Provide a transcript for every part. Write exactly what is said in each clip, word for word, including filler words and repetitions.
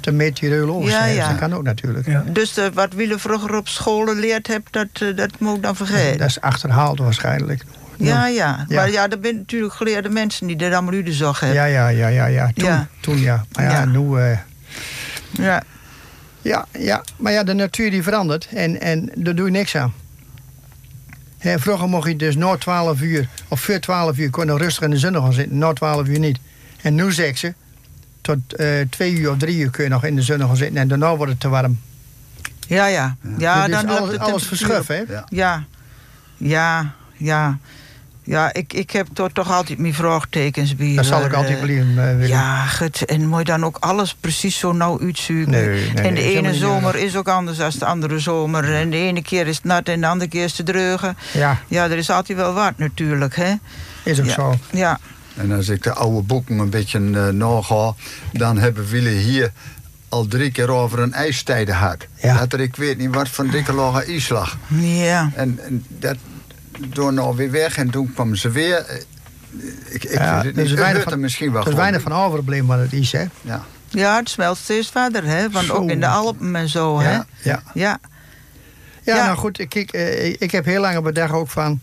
de meteoroloog Ja, zijn. ja. Dat kan ook natuurlijk. Ja. Dus de, wat Wille vroeger op school geleerd hebt, dat, uh, dat moet ik dan vergeten. Dat is achterhaald waarschijnlijk. Ja, ja. Ja. Maar ja, er zijn natuurlijk geleerde mensen die dat allemaal u de zorg hebben. Ja, ja, ja, ja, ja. Toen, Ja. toen ja. Maar ja, Ja. nu... Uh, Ja. ja, ja, maar ja, de natuur die verandert en, en daar doe je niks aan. Hè, vroeger mocht je dus na twaalf uur, of voor twaalf uur, kon je nog rustig in de zon gaan zitten, na twaalf uur niet. En nu zeg ze, tot uh, twee uur of drie uur kun je nog in de zon gaan zitten en daarna wordt het te warm. Ja, ja. Ja, dus dan loopt alles, de alles temperatuur verschuft, hè? Ja. Ja, ja, ja. Ja, ik, ik heb toch, toch altijd mijn vraagtekens bij. Dat zal ik waar, altijd eh, blijven uh, willen. Ja, goed. En moet je dan ook alles precies zo nauw uitzoeken? Nee, nee, nee, en de dat is ene helemaal niet zomer nodig. is ook anders dan de andere zomer. En de ene keer is het nat en de andere keer is het dreugen. Ja, Ja, er is altijd wel wat natuurlijk, hè? is ook Ja. zo. Ja, En als ik de oude boeken een beetje uh, naga, dan hebben we hier al drie keer over een ijstijd gehad. Ja. Dat er, ik weet niet wat van dikke lage ijs lag. ja. En, en dat door nou weer weg en toen kwamen ze weer. Ik, ik Ja, weet het er is niet. weinig Het van- er misschien wel Er is gewoon. weinig van overgebleven wat het is, hè? Ja. Ja, het smelt steeds verder, hè? Want ook Zo. in de Alpen en zo, hè? Ja, ja. Ja. Ja, Ja. nou goed, ik, ik, eh, ik heb heel lang bedacht ook van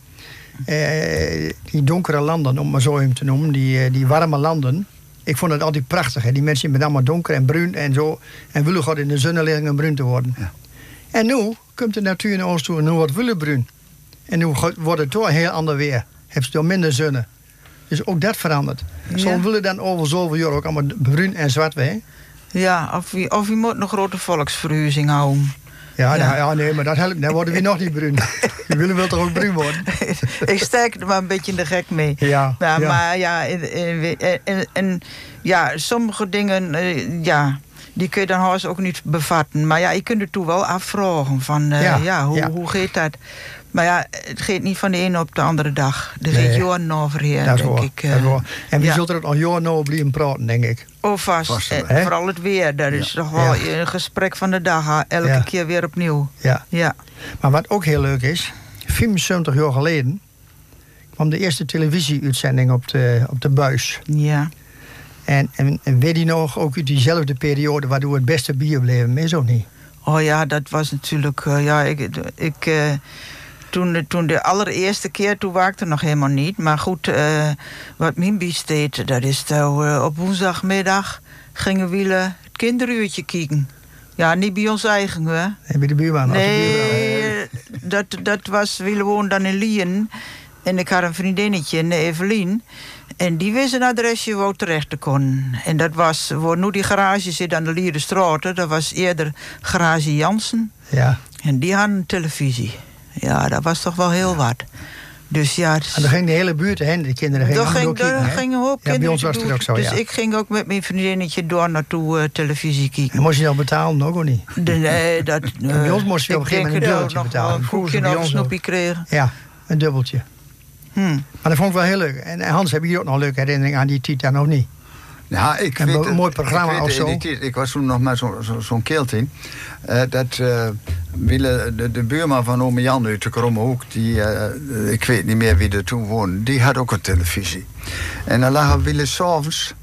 eh, die donkere landen, om maar zo hem te noemen, die, eh, die warme landen. Ik vond het altijd prachtig, hè? Die mensen zijn allemaal donker en bruin en zo. En willen gewoon in de zon liggen en bruin te worden. Ja. En nu komt de natuur naar ons toe en nu wordt willen bruin. En nu gaat- wordt het toch een heel ander weer. Heeft ze door minder zonne. Dus ook dat verandert. Ja. Zo willen dan over zoveel jaar ook allemaal bruin en zwart weer. Ja, of je, of je moet een grote volksverhuizing houden. Ja, Ja. nou, ja, nee, maar dat helpt. Dan worden we nog niet bruin. Je willen wel toch ook bruin worden? Ik steek er maar een beetje in de gek mee. Ja, Nou, ja. Maar ja, en, en, en, en ja, sommige dingen, eh, ja, die kun je dan haast ook niet bevatten. Maar ja, je kunt er toe wel afvragen van, eh, Ja, ja, hoe, ja. hoe gaat dat? Maar ja, het gaat niet van de ene op de andere dag. Er Nee. gaat jaren overheen, Dat is denk waar, ik. eh. dat is waar. En wie ja. zult er ook al jaren over blijven praten, denk ik. Oh, vast. Vast Eh, wel. Hè? vooral het weer. Dat is toch wel Ja. een gesprek van de dag. hè. Elke Ja. keer weer opnieuw. Ja. Ja. Maar wat ook heel leuk is, vijfenzeventig jaar geleden kwam de eerste televisieuitzending op de, op de buis. Ja. En, en, en weet je nog, ook uit diezelfde periode waardoor het beste bier bleven, is ook niet. Oh ja, dat was natuurlijk... eh, ja, ik... ik eh, Toen de, toen de allereerste keer, toen waakte nog helemaal niet. Maar goed, eh, wat mijn biest deed, dat is nou, uh, op woensdagmiddag gingen we het kinderuurtje kijken. Ja, niet bij ons eigen, hè? En bij de buurman. als de buurman. Nee, eh, dat, dat was, we woonden dan in Lien. En ik had een vriendinnetje, een Evelien. En die wist een adresje waar we terecht te kon. En dat was, waar nu die garage zit aan de Lierenstraat, dat was eerder garage Jansen. Ja. En die hadden een televisie. Ja, dat was toch wel heel wat. Dus ja... het- En dan ging de hele buurt heen, de kinderen gingen daar allemaal ging, door kijken, daar hè? gingen een hoop Ja, bij kinderen ons was naartoe. het ook zo, Dus ja. ik ging ook met mijn vriendinnetje door naartoe uh, televisie kijken. En moest je dan betalen? Nog ook niet. De, nee, dat... Uh, bij ons moest je op een gegeven moment een dubbeltje nog betalen. wel een Vroeger koekje bij of een ons snoepje ook. kregen. Ja, een dubbeltje. Hm. Maar dat vond ik wel heel leuk. En en Hans, heb je hier ook nog een leuke herinnering aan die tijd dan nog niet? Ja, ik En weet een het- mooi programma ik weet of zo. het niet. Ik was toen nog maar zo'n zo, zo'n keelt in. Uh, dat uh, Wille, de, de buurman van ome Jan uit de Krommehoek, die, uh, ik weet niet meer wie er toen woonde, die had ook een televisie. En dan lagen Wille s'avonds,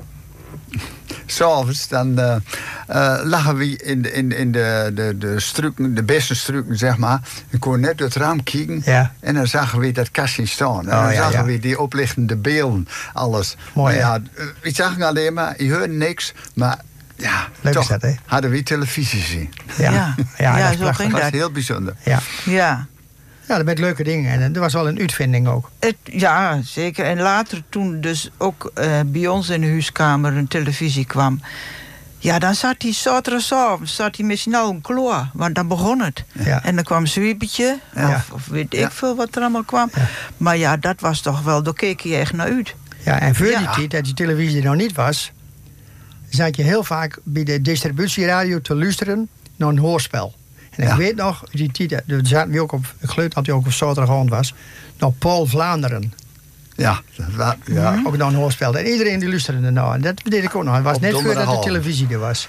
s'avonds, dan uh, uh, lagen we in de, in, in de, de, de struiken, de beste struiken, zeg maar. Ik kon net door het raam kijken. Ja. En dan zagen we dat kastje staan. En Oh, dan ja, zagen ja. we die oplichtende beelden, alles. Mooi, maar hè? ja, uh, we zagen alleen maar, je hoorde niks, maar ja, Leuk toch is dat, hè? hadden we televisie zien. Ja, Ja. ja, Ja, dat is zo prachtig. ging Dat was dat. heel bijzonder. Ja. Ja. Ja, dat met leuke dingen. En dat was wel een uitvinding ook. Het, ja, zeker. En later toen dus ook uh, bij ons in de huiskamer een televisie kwam... Ja, dan zat hij zaterdagavond zat hij misschien al een kloor. Want dan begon het. Ja. En dan kwam Zwiebertje. Ja. Of, of weet ik Ja. veel wat er allemaal kwam. Ja. Maar ja, dat was toch wel... Daar keek je echt naar uit. Ja, en voor Ja. die tijd, dat die televisie er nog niet was, zat je heel vaak bij de distributieradio te luisteren naar een hoorspel. En Ja. ik weet nog, die tijd, daar zaten we ook op, ik geloof dat hij ook op zaterdagavond was, naar Paul Vlaanderen. Ja, dat wa- ja. Ook naar een hoorspel. En iedereen die luisterde ernaar. En dat deed ik ook nog. Het was Op net voordat de donderdagavond. televisie er was.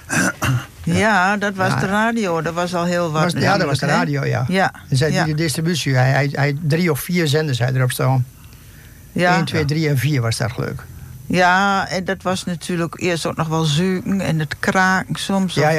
Ja, dat was Ja. de radio. Dat was al heel wat. Was- ja, dat was de natuurlijk, hè? radio, ja. Ja. En zei ja. die de distributie, hij, hij, hij drie of vier zenders hij erop staan. Ja. één, twee, drie en vier was dat leuk. Ja, en dat was natuurlijk eerst ook nog wel zuiken en het kraken soms. Ja, of